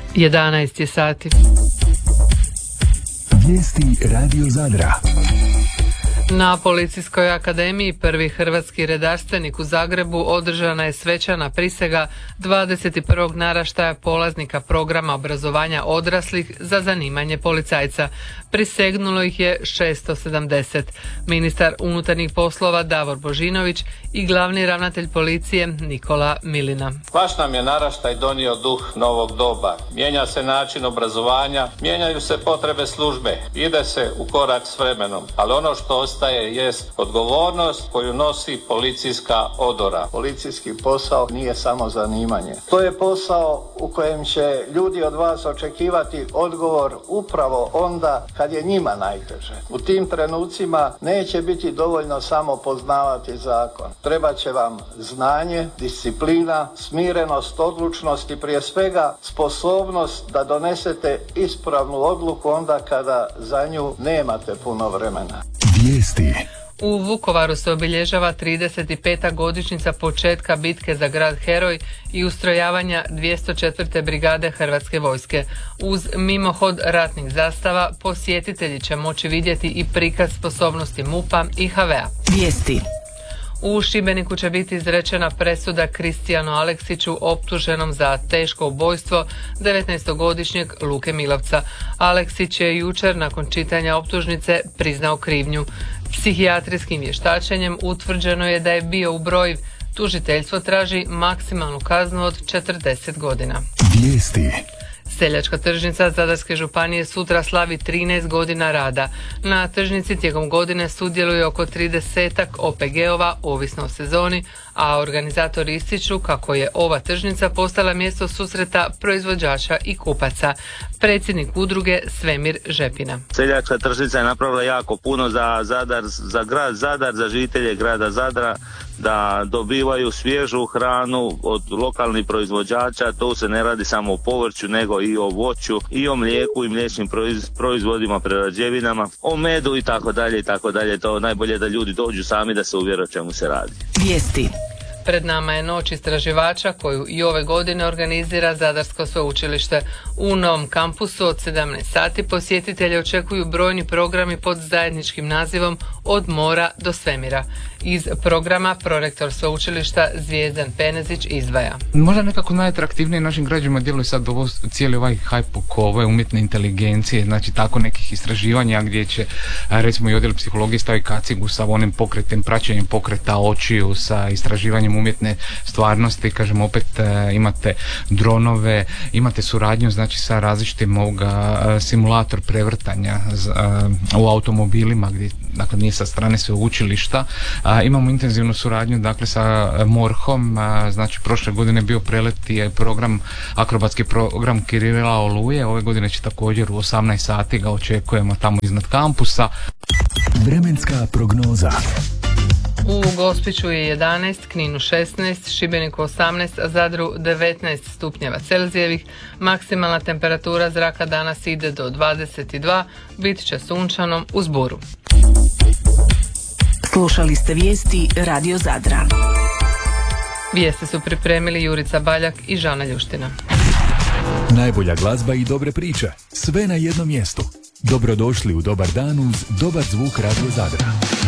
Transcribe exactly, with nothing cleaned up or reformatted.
jedanaest je sati. Vijesti Radio Zadra. Na Policijskoj akademiji prvi hrvatski redarstvenik u Zagrebu održana je svečana prisega dvadeset prvog naraštaja polaznika programa obrazovanja odraslih za zanimanje policajca. Prisegnulo ih je šesto sedamdeset. Ministar unutarnjih poslova Davor Božinović i glavni ravnatelj policije Nikola Milina. Vaš nam je naraštaj donio duh novog doba. Mijenja se način obrazovanja, mijenjaju se potrebe službe, ide se u korak s vremenom, ali ono što ostaje jest odgovornost koju nosi policijska odora. Policijski posao nije samo zanimanje. To je posao u kojem će ljudi od vas očekivati odgovor upravo onda kad je njima najteže. U tim trenucima neće biti dovoljno samo poznavati zakon. Treba će vam znanje, disciplina, smirenost, odlučnost i prije svega sposobnost da donesete ispravnu odluku onda kada za nju nemate puno vremena. Vijesti. U Vukovaru se obilježava trideset peta godišnjica početka bitke za grad Heroj i ustrojavanja dvjesto četvrte brigade Hrvatske vojske. Uz mimohod ratnih zastava posjetitelji će moći vidjeti i prikaz sposobnosti MUP-a i H V A. Vijesti. U Šibeniku će biti izrečena presuda Kristijanu Aleksiću optuženom za teško ubojstvo devetnaestogodišnjeg Luke Milovca. Aleksić je jučer nakon čitanja optužnice priznao krivnju. Psihijatrijskim vještačenjem utvrđeno je da je bio ubrojiv. Tužiteljstvo traži maksimalnu kaznu od četrdeset godina. Vijesti. Seljačka tržnica Zadarske županije sutra slavi trinaest godina rada. Na tržnici tijekom godine sudjeluje oko tridesetak O P G-ova, ovisno o sezoni, a organizatori ističu kako je ova tržnica postala mjesto susreta proizvođača i kupaca. Predsjednik udruge Svemir Žepina. Seljačka tržnica je napravila jako puno za Zadar, za grad Zadar, za žitelje grada Zadra, da dobivaju svježu hranu od lokalnih proizvođača. To se ne radi samo o povrću, nego i o voću, i o mlijeku i mliječnim proizvodima, prerađevinama, o medu i tako dalje i tako dalje. To najbolje da ljudi dođu sami da se uvjere o čemu se radi. Vijesti. Pred nama je noć istraživača koju i ove godine organizira Zadarsko sveučilište. U novom kampusu od sedamnaest sati posjetitelje očekuju brojni programi pod zajedničkim nazivom Od mora do svemira. Iz programa prorektor sveučilišta Zvijezdan Penezić izdvaja. Možda nekako najatraktivnije našim građanima djeluje sad ovo, cijeli ovaj hype oko ove umjetne inteligencije, znači tako nekih istraživanja gdje će recimo i odjel psihologije staviti kacigu sa onim pokretem, praćenjem pokreta očiju, sa istraživanjem umjetne stvarnosti. Kažem, opet e, imate dronove, imate suradnju znači sa različitim ovoga, simulator prevrtanja z, a, u automobilima gdje dakle nije sa strane sveučilišta. A, imamo intenzivnu suradnju dakle sa MORH-om, a, znači prošle godine je bio prelet i program, akrobatski program Kirila Oluje, ove godine će također u osamnaest sati ga očekujemo tamo iznad kampusa. Vremenska prognoza. U Gospiću je jedanaest, Kninu šesnaest, Šibeniku osamnaest, a Zadru devetnaest stupnjeva Celzijevih. Maksimalna temperatura zraka danas ide do dvadeset dva, bit će sunčano uz buru. Slušali ste vijesti Radio Zadra. Vijesti su pripremili Jurica Baljak i Žana Ljuština. Najbolja glazba i dobre priče, sve na jednom mjestu. Dobrodošli u dobar dan uz dobar zvuk Radio Zadra.